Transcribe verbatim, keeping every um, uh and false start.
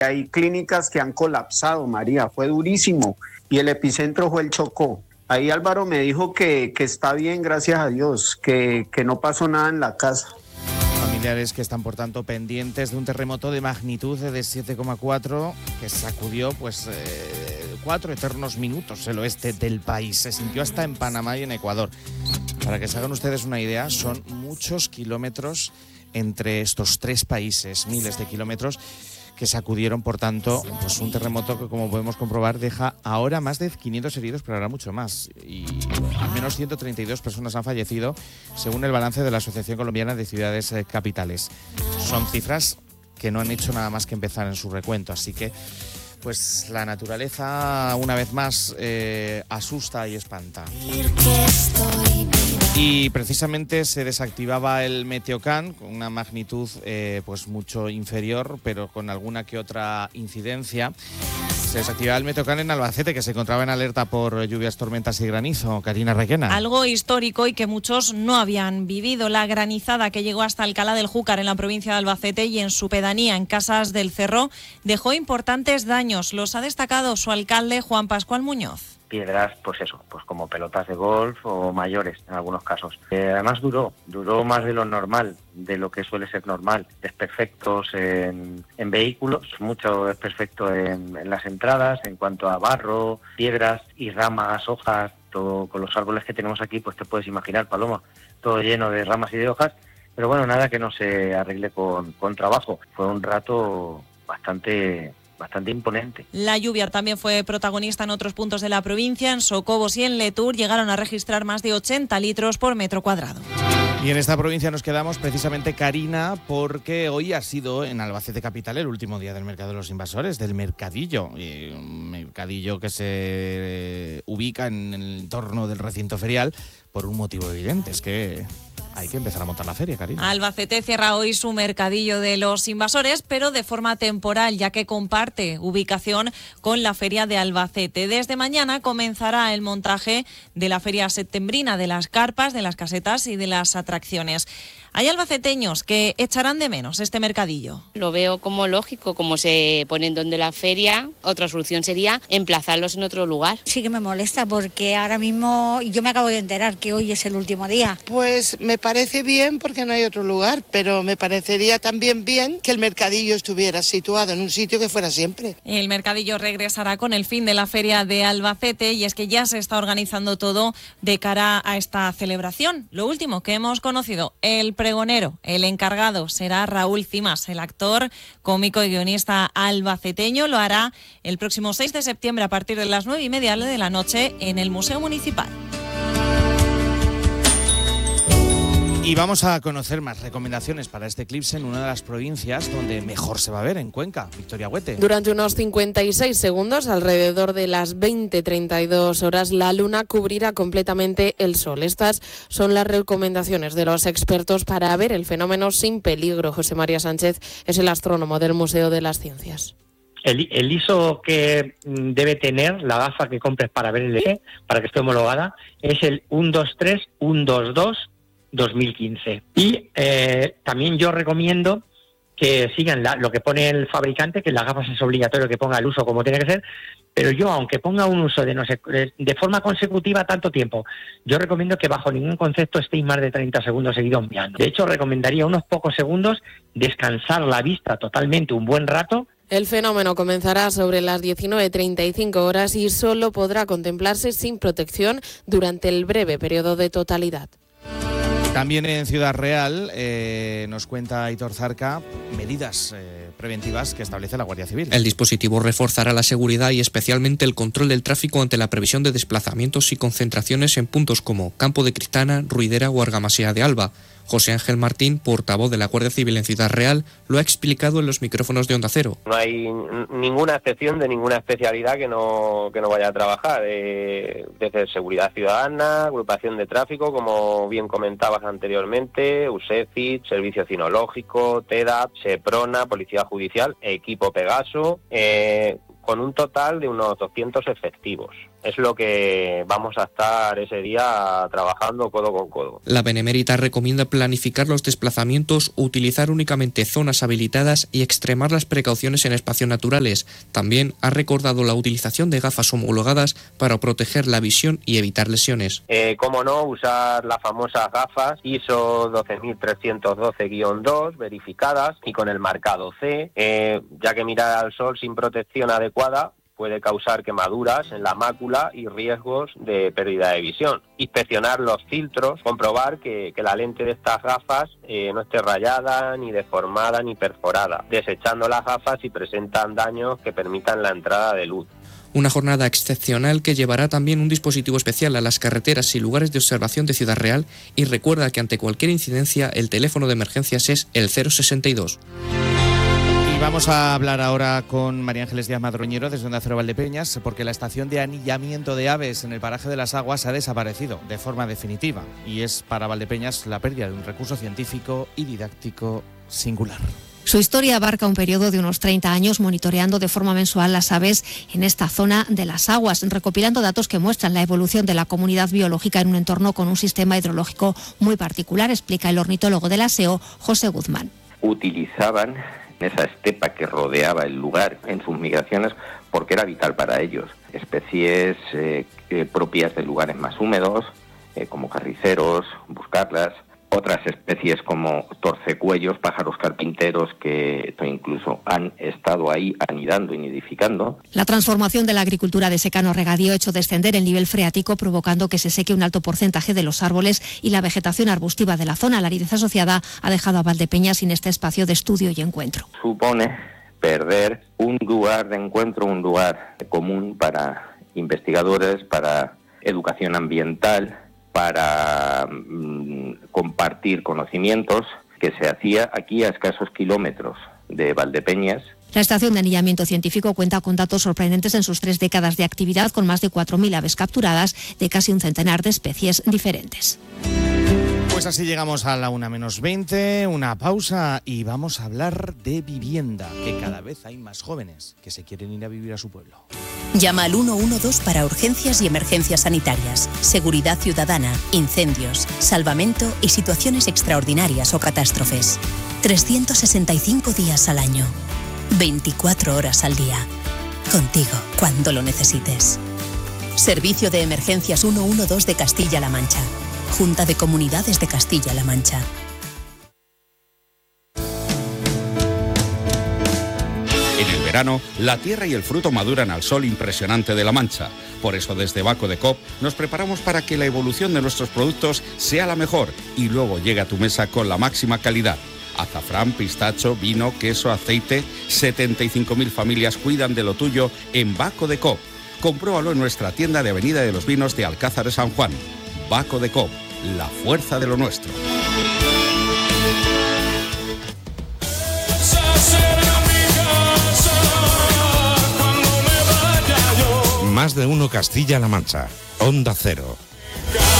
Hay clínicas que han colapsado, María, fue durísimo. Y el epicentro fue el Chocó. Ahí Álvaro me dijo que, que está bien, gracias a Dios, que, que no pasó nada en la casa. Familiares que están, por tanto, pendientes de un terremoto de magnitud de siete coma cuatro que sacudió pues eh, cuatro eternos minutos el oeste del país. Se sintió hasta en Panamá y en Ecuador. Para que se hagan ustedes una idea, son muchos kilómetros entre estos tres países, miles de kilómetros que sacudieron, por tanto, pues un terremoto que, como podemos comprobar, deja ahora más de quinientos heridos, pero habrá mucho más. Y al menos ciento treinta y dos personas han fallecido, según el balance de la Asociación Colombiana de Ciudades eh, Capitales. Son cifras que no han hecho nada más que empezar en su recuento, así que pues la naturaleza, una vez más, eh, asusta y espanta. Y precisamente se desactivaba el Meteocán con una magnitud eh, pues mucho inferior, pero con alguna que otra incidencia. Se desactivaba el Meteocán en Albacete, que se encontraba en alerta por lluvias, tormentas y granizo. Karina Requena. Algo histórico y que muchos no habían vivido. La granizada que llegó hasta Alcalá del Júcar, en la provincia de Albacete, y en su pedanía, en Casas del Cerro, dejó importantes daños. Los ha destacado su alcalde, Juan Pascual Muñoz. Piedras, pues eso, pues como pelotas de golf o mayores en algunos casos. Eh, además duró, duró más de lo normal, de lo que suele ser normal. Desperfectos en, en vehículos, mucho desperfecto en, en las entradas, en cuanto a barro, piedras y ramas, hojas, todo con los árboles que tenemos aquí, pues te puedes imaginar, Paloma, todo lleno de ramas y de hojas, pero bueno, nada que no se arregle con, con trabajo. Fue un rato bastante... bastante imponente. La lluvia también fue protagonista en otros puntos de la provincia. En Socobos y en Letur llegaron a registrar más de ochenta litros por metro cuadrado. Y en esta provincia nos quedamos precisamente, Karina, porque hoy ha sido en Albacete capital el último día del mercado de los invasores, del mercadillo. Y un mercadillo que se ubica en el entorno del recinto ferial por un motivo evidente, es que hay que empezar a montar la feria, Karina. Albacete cierra hoy su mercadillo de los invasores, pero de forma temporal, ya que comparte ubicación con la feria de Albacete. Desde mañana comenzará el montaje de la feria septembrina, de las carpas, de las casetas y de las atracciones. Hay albaceteños que echarán de menos este mercadillo. Lo veo como lógico, como se ponen donde la feria. Otra solución sería emplazarlos en otro lugar. Sí que me molesta porque ahora mismo yo me acabo de enterar que hoy es el último día. Pues me parece bien porque no hay otro lugar, pero me parecería también bien que el mercadillo estuviera situado en un sitio que fuera siempre. El mercadillo regresará con el fin de la feria de Albacete, y es que ya se está organizando todo de cara a esta celebración. Lo último que hemos conocido, el pregonero, el encargado, será Raúl Cimas, el actor, cómico y guionista albaceteño. Lo hará el próximo seis de septiembre a partir de las nueve y media de la noche en el Museo Municipal. Y vamos a conocer más recomendaciones para este eclipse en una de las provincias donde mejor se va a ver, en Cuenca. Victoria Huete. Durante unos cincuenta y seis segundos, alrededor de las veinte treinta y dos horas, la luna cubrirá completamente el sol. Estas son las recomendaciones de los expertos para ver el fenómeno sin peligro. José María Sánchez es el astrónomo del Museo de las Ciencias. El, el I S O que debe tener la gafa que compres para ver el E, para que esté homologada, es el uno dos tres uno dos dos dos mil quince. Y eh, también yo recomiendo que sigan la, lo que pone el fabricante, que las gafas es obligatorio que ponga el uso como tiene que ser, pero yo, aunque ponga un uso de no sé, de forma consecutiva tanto tiempo, yo recomiendo que bajo ningún concepto estéis más de treinta segundos seguidos mirando. De hecho, recomendaría unos pocos segundos descansar la vista totalmente un buen rato. El fenómeno comenzará sobre las diecinueve treinta y cinco horas y solo podrá contemplarse sin protección durante el breve periodo de totalidad. También en Ciudad Real eh, nos cuenta Aitor Zarca medidas eh, preventivas que establece la Guardia Civil. El dispositivo reforzará la seguridad y especialmente el control del tráfico ante la previsión de desplazamientos y concentraciones en puntos como Campo de Cristana, Ruidera o Argamasía de Alba. José Ángel Martín, portavoz de la Guardia Civil en Ciudad Real, lo ha explicado en los micrófonos de Onda Cero. No hay ninguna excepción de ninguna especialidad que no que no vaya a trabajar, eh, desde seguridad ciudadana, agrupación de tráfico, como bien comentabas anteriormente, USECIT, Servicio Cinológico, TEDAP, SEPRONA, Policía Judicial, equipo Pegaso, eh, con un total de unos doscientos efectivos. Es lo que vamos a estar ese día trabajando codo con codo. La Benemérita recomienda planificar los desplazamientos, utilizar únicamente zonas habilitadas y extremar las precauciones en espacios naturales. También ha recordado la utilización de gafas homologadas para proteger la visión y evitar lesiones. Eh, cómo no, usar las famosas gafas I S O doce mil trescientos doce guion dos verificadas y con el marcado C, eh, ya que mirar al sol sin protección adecuada puede causar quemaduras en la mácula y riesgos de pérdida de visión. Inspeccionar los filtros, comprobar que, que la lente de estas gafas eh, no esté rayada, ni deformada, ni perforada, desechando las gafas si presentan daños que permitan la entrada de luz. Una jornada excepcional que llevará también un dispositivo especial a las carreteras y lugares de observación de Ciudad Real, y recuerda que ante cualquier incidencia el teléfono de emergencias es el cero sesenta y dos. Vamos a hablar ahora con María Ángeles Díaz Madroñero desde Onda Cero Valdepeñas, porque la estación de anillamiento de aves en el paraje de las Aguas ha desaparecido de forma definitiva y es para Valdepeñas la pérdida de un recurso científico y didáctico singular. Su historia abarca un periodo de unos treinta años monitoreando de forma mensual las aves en esta zona de las aguas, recopilando datos que muestran la evolución de la comunidad biológica en un entorno con un sistema hidrológico muy particular, explica el ornitólogo de la S E O, José Guzmán. Utilizaban esa estepa que rodeaba el lugar en sus migraciones porque era vital para ellos. Especies eh, eh, propias de lugares más húmedos, eh, como carriceros, buscarlas. Otras especies como torcecuellos, pájaros carpinteros que incluso han estado ahí anidando y nidificando. La transformación de la agricultura de secano-regadío ha hecho descender el nivel freático, provocando que se seque un alto porcentaje de los árboles y la vegetación arbustiva de la zona. La aridez asociada ha dejado a Valdepeñas sin este espacio de estudio y encuentro. Supone perder un lugar de encuentro, un lugar común para investigadores, para educación ambiental, para mm, compartir conocimientos, que se hacía aquí a escasos kilómetros de Valdepeñas. La estación de anillamiento científico cuenta con datos sorprendentes en sus tres décadas de actividad, con más de cuatro mil aves capturadas de casi un centenar de especies diferentes. Pues así llegamos a la una menos veinte, una pausa y vamos a hablar de vivienda, que cada vez hay más jóvenes que se quieren ir a vivir a su pueblo. Llama al uno uno dos para urgencias y emergencias sanitarias, seguridad ciudadana, incendios, salvamento y situaciones extraordinarias o catástrofes. trescientos sesenta y cinco días al año, veinticuatro horas al día. Contigo cuando lo necesites. Servicio de Emergencias uno uno dos de Castilla-La Mancha. Junta de Comunidades de Castilla-La Mancha. En el verano, la tierra y el fruto maduran al sol impresionante de La Mancha. Por eso desde Baco de Coop nos preparamos para que la evolución de nuestros productos sea la mejor y luego llegue a tu mesa con la máxima calidad. Azafrán, pistacho, vino, queso, aceite. setenta y cinco mil familias cuidan de lo tuyo en Baco de Coop. Compruébalo en nuestra tienda de Avenida de los Vinos de Alcázar de San Juan. Baco de Coop, la fuerza de lo nuestro. Más de uno Castilla-La Mancha. Onda Cero.